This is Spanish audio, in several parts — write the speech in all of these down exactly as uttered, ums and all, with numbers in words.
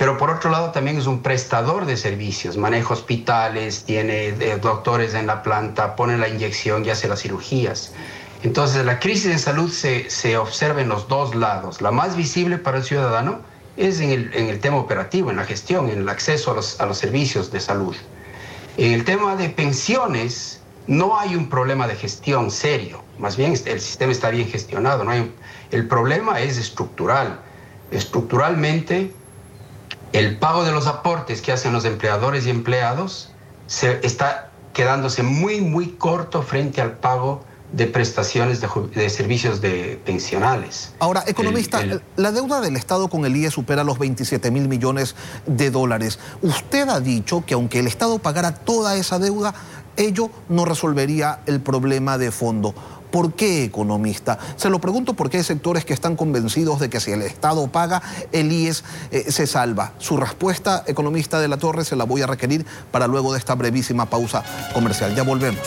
pero por otro lado también es un prestador de servicios, maneja hospitales, tiene eh, doctores en la planta, pone la inyección y hace las cirugías. Entonces la crisis en salud se, se observa en los dos lados. La más visible para el ciudadano es en el, en el tema operativo, en la gestión, en el acceso a los, a los servicios de salud. En el tema de pensiones no hay un problema de gestión serio, más bien el sistema está bien gestionado. No hay un, el problema es estructural. Estructuralmente, el pago de los aportes que hacen los empleadores y empleados se está quedándose muy, muy corto frente al pago de prestaciones de, de servicios de pensionales. Ahora, economista, el, el... la deuda del Estado con el I E supera los veintisiete mil millones de dólares. Usted ha dicho que aunque el Estado pagara toda esa deuda, ello no resolvería el problema de fondo. ¿Por qué, economista? Se lo pregunto porque hay sectores que están convencidos de que si el Estado paga, el I E S eh, se salva. Su respuesta, economista de la Torre, se la voy a requerir para luego de esta brevísima pausa comercial. Ya volvemos.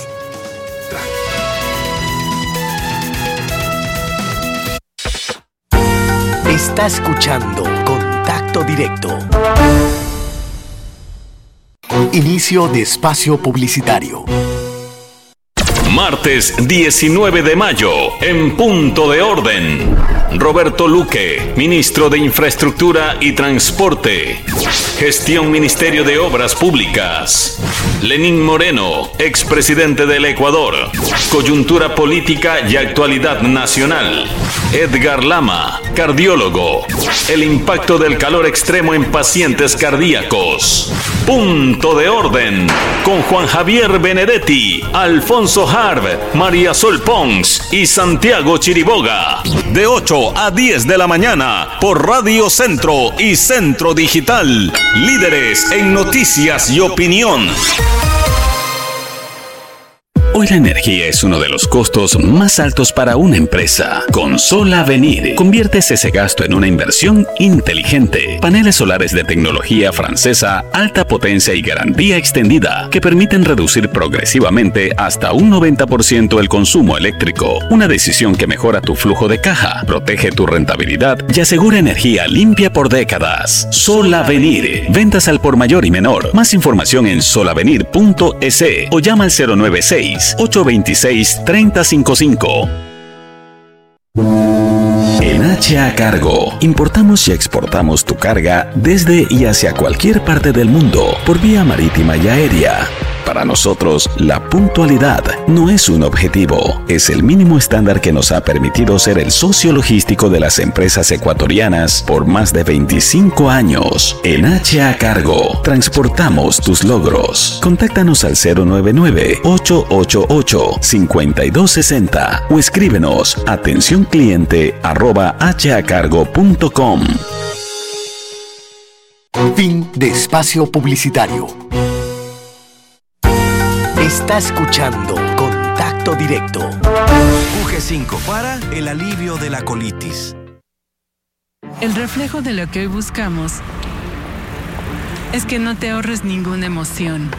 Está escuchando Contacto Directo. Inicio de espacio publicitario. Martes diecinueve de mayo, en punto de orden. Roberto Luque, ministro de Infraestructura y Transporte. Gestión Ministerio de Obras Públicas. Lenín Moreno, expresidente del Ecuador. Coyuntura política y actualidad nacional. Edgar Lama, cardiólogo. El impacto del calor extremo en pacientes cardíacos. Punto de orden, con Juan Javier Benedetti, Alfonso Harb, María Sol Pons y Santiago Chiriboga. De ocho a diez de la mañana por Radio Centro y Centro Digital. Líderes en noticias y opinión. Hoy la energía es uno de los costos más altos para una empresa. Con Solavenir, conviertes ese gasto en una inversión inteligente. Paneles solares de tecnología francesa, alta potencia y garantía extendida, que permiten reducir progresivamente hasta un noventa por ciento el consumo eléctrico. Una decisión que mejora tu flujo de caja, protege tu rentabilidad y asegura energía limpia por décadas. Solavenir. Ventas al por mayor y menor. Más información en solavenir punto es o llama al cero nueve seis, ocho dos seis, tres cero cinco cinco. En H A Cargo, importamos y exportamos tu carga desde y hacia cualquier parte del mundo, por vía marítima y aérea. Para nosotros, la puntualidad no es un objetivo, es el mínimo estándar que nos ha permitido ser el socio logístico de las empresas ecuatorianas por más de veinticinco años. En H A Cargo, transportamos tus logros. Contáctanos al cero nueve nueve, ocho ocho ocho, cinco dos seis cero o escríbenos atención cliente arroba h a cargo punto com. Fin de espacio publicitario. Está escuchando Contacto Directo. U G cinco para el alivio de la colitis. El reflejo de lo que hoy buscamos es que no te ahorres ninguna emoción.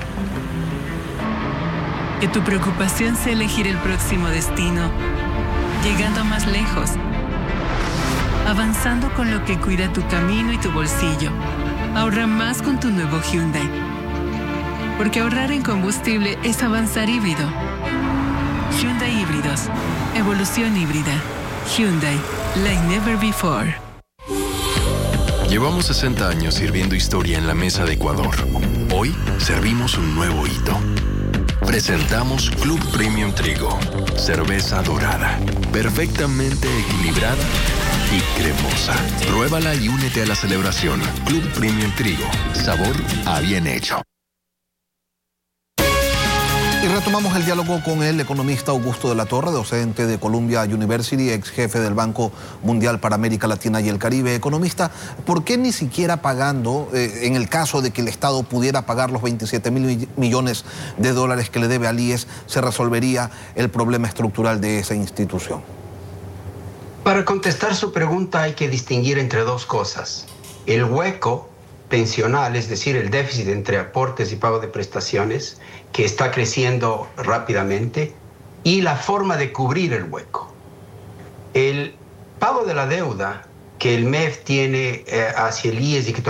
Que tu preocupación sea elegir el próximo destino, llegando más lejos, avanzando con lo que cuida tu camino y tu bolsillo. Ahorra más con tu nuevo Hyundai. Porque ahorrar en combustible es avanzar híbrido. Hyundai Híbridos. Evolución híbrida. Hyundai. Like never before. Llevamos sesenta años sirviendo historia en la mesa de Ecuador. Hoy servimos un nuevo hito. Presentamos Club Premium Trigo. Cerveza dorada. Perfectamente equilibrada y cremosa. Pruébala y únete a la celebración. Club Premium Trigo. Sabor a bien hecho. Y retomamos el diálogo con el economista Augusto de la Torre, docente de Columbia University, ex jefe del Banco Mundial para América Latina y el Caribe. Economista, ¿por qué ni siquiera pagando, eh, en el caso de que el Estado pudiera pagar los veintisiete mil millones de dólares que le debe al I E S, se resolvería el problema estructural de esa institución? Para contestar su pregunta hay que distinguir entre dos cosas. El hueco pensional, es decir, el déficit entre aportes y pago de prestaciones, que está creciendo rápidamente, y la forma de cubrir el hueco. El pago de la deuda que el M E F tiene eh, hacia el I E S y que